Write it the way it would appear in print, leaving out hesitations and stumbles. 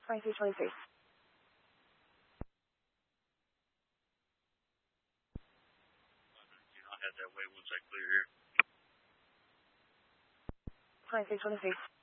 2326. Do not have that way once I clear here. 2326.